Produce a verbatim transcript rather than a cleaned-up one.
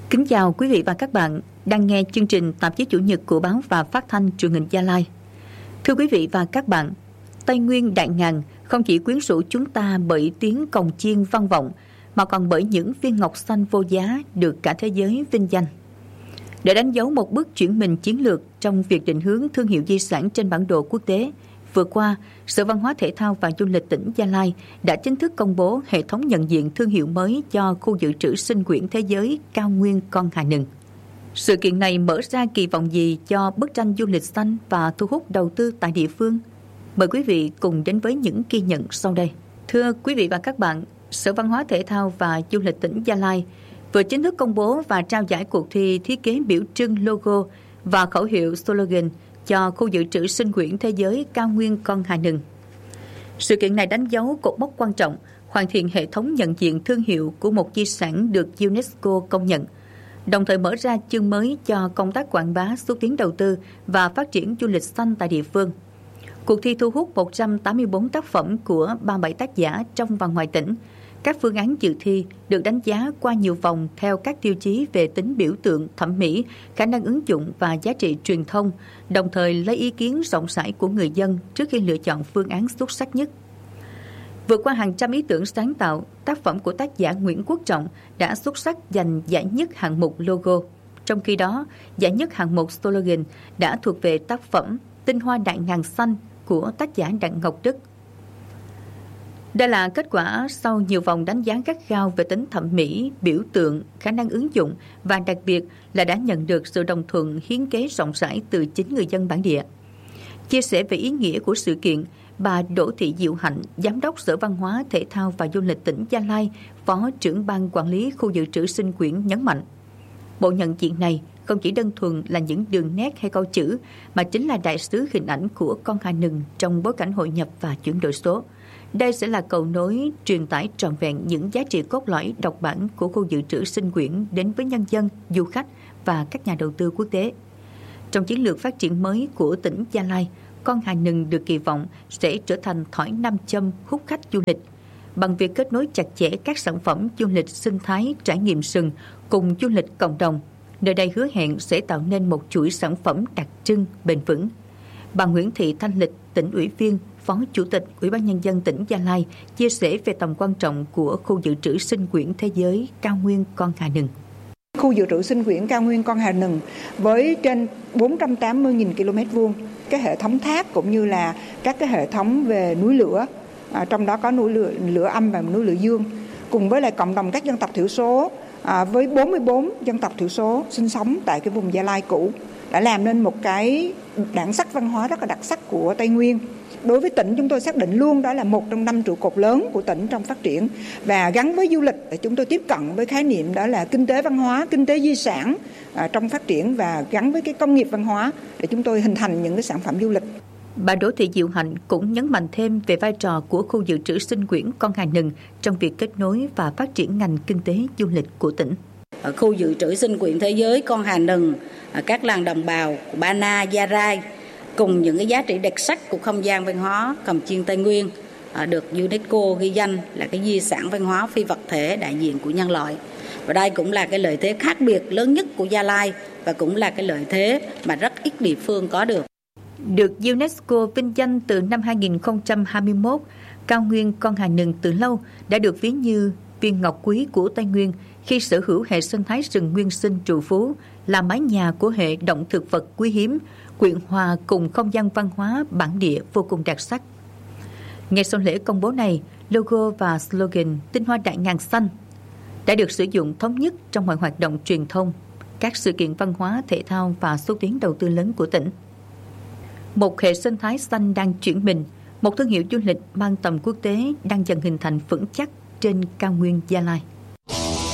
Kính chào quý vị và các bạn đang nghe chương trình tạp chí chủ nhật của báo và phát thanh truyền hình Gia Lai. Thưa quý vị và các bạn, Tây Nguyên Đại Ngàn không chỉ quyến rũ chúng ta bởi tiếng cồng chiên vang vọng, mà còn bởi những viên ngọc xanh vô giá được cả thế giới vinh danh. Để đánh dấu một bước chuyển mình chiến lược trong việc định hướng thương hiệu di sản trên bản đồ quốc tế, vừa qua, Sở Văn hóa Thể thao và Du lịch tỉnh Gia Lai đã chính thức công bố hệ thống nhận diện thương hiệu mới cho khu dự trữ sinh quyển thế giới Cao Nguyên Con Hà Nừng. Sự kiện này mở ra kỳ vọng gì cho bức tranh du lịch xanh và thu hút đầu tư tại địa phương? Mời quý vị cùng đến với những ghi nhận sau đây. Thưa quý vị và các bạn, Sở Văn hóa Thể thao và Du lịch tỉnh Gia Lai vừa chính thức công bố và trao giải cuộc thi thiết kế biểu trưng logo và khẩu hiệu slogan cho khu dự trữ sinh quyển thế giới Cao Nguyên Con Hà Nừng. Sự kiện này đánh dấu cột mốc quan trọng, hoàn thiện hệ thống nhận diện thương hiệu của một di sản được UNESCO công nhận, đồng thời mở ra chương mới cho công tác quảng bá, xúc tiến đầu tư và phát triển du lịch xanh tại địa phương. Cuộc thi thu hút một trăm tám mươi tư tác phẩm của ba mươi bảy tác giả trong và ngoài tỉnh. Các phương án dự thi được đánh giá qua nhiều vòng theo các tiêu chí về tính biểu tượng, thẩm mỹ, khả năng ứng dụng và giá trị truyền thông, đồng thời lấy ý kiến rộng rãi của người dân trước khi lựa chọn phương án xuất sắc nhất. Vượt qua hàng trăm ý tưởng sáng tạo, tác phẩm của tác giả Nguyễn Quốc Trọng đã xuất sắc giành giải nhất hạng mục logo. Trong khi đó, giải nhất hạng mục slogan đã thuộc về tác phẩm Tinh hoa đại ngàn xanh của tác giả Đặng Ngọc Đức. Đây là kết quả sau nhiều vòng đánh giá gắt gao về tính thẩm mỹ, biểu tượng, khả năng ứng dụng và đặc biệt là đã nhận được sự đồng thuận hiến kế rộng rãi từ chính người dân bản địa. Chia sẻ về ý nghĩa của sự kiện, bà Đỗ Thị Diệu Hạnh, Giám đốc Sở Văn hóa, Thể thao và Du lịch tỉnh Gia Lai, Phó trưởng ban quản lý khu dự trữ sinh quyển nhấn mạnh. Bộ nhận diện này không chỉ đơn thuần là những đường nét hay câu chữ, mà chính là đại sứ hình ảnh của con Hà Nừng trong bối cảnh hội nhập và chuyển đổi số. Đây sẽ là cầu nối truyền tải trọn vẹn những giá trị cốt lõi độc bản của khu dự trữ sinh quyển đến với nhân dân, du khách và các nhà đầu tư quốc tế. Trong chiến lược phát triển mới của tỉnh Gia Lai, con Hà Nừng được kỳ vọng sẽ trở thành thỏi nam châm hút khách du lịch. Bằng việc kết nối chặt chẽ các sản phẩm du lịch sinh thái, trải nghiệm rừng cùng du lịch cộng đồng, nơi đây hứa hẹn sẽ tạo nên một chuỗi sản phẩm đặc trưng, bền vững. Bà Nguyễn Thị Thanh Lịch, tỉnh ủy viên, Phó Chủ tịch Ủy ban Nhân dân tỉnh Gia Lai chia sẻ về tầm quan trọng của khu dự trữ sinh quyển thế giới Cao Nguyên Con Hà Nừng. Khu dự trữ sinh quyển Cao Nguyên Con Hà Nừng với trên bốn trăm tám mươi nghìn ki lô mét vuông, cái hệ thống thác cũng như là các cái hệ thống về núi lửa, à, trong đó có núi lửa, lửa âm và núi lửa dương, cùng với lại cộng đồng các dân tộc thiểu số à, với bốn mươi tư dân tộc thiểu số sinh sống tại cái vùng Gia Lai cũ, đã làm nên một cái bản sắc văn hóa rất là đặc sắc của Tây Nguyên. Đối với tỉnh, chúng tôi xác định luôn đó là một trong năm trụ cột lớn của tỉnh trong phát triển, và gắn với du lịch để chúng tôi tiếp cận với khái niệm đó là kinh tế văn hóa, kinh tế di sản à, trong phát triển, và gắn với cái công nghiệp văn hóa để chúng tôi hình thành những cái sản phẩm du lịch. Bà Đỗ Thị Diệu Hạnh cũng nhấn mạnh thêm về vai trò của khu dự trữ sinh quyển Con Hà Nừng trong việc kết nối và phát triển ngành kinh tế du lịch của tỉnh. Ở khu dự trữ sinh quyển thế giới Con Hà Nừng, các làng đồng bào của Ba Na, Gia Rai cùng những cái giá trị đặc sắc của không gian văn hóa cồng chiêng Tây Nguyên được UNESCO ghi danh là cái di sản văn hóa phi vật thể đại diện của nhân loại. Và đây cũng là cái lợi thế khác biệt lớn nhất của Gia Lai, và cũng là cái lợi thế mà rất ít địa phương có được. Được UNESCO vinh danh từ năm hai nghìn không trăm hai mươi mốt, Cao Nguyên Con Hà Nừng từ lâu đã được ví như viên ngọc quý của Tây Nguyên khi sở hữu hệ sinh thái rừng nguyên sinh trù phú, là mái nhà của hệ động thực vật quý hiếm, quyện hòa cùng không gian văn hóa bản địa vô cùng đặc sắc. Ngay sau lễ công bố này, logo và slogan Tinh hoa đại ngàn xanh đã được sử dụng thống nhất trong mọi hoạt động truyền thông, các sự kiện văn hóa, thể thao và xúc tiến đầu tư lớn của tỉnh. Một hệ sinh thái xanh đang chuyển mình, một thương hiệu du lịch mang tầm quốc tế đang dần hình thành vững chắc trên cao nguyên Gia Lai.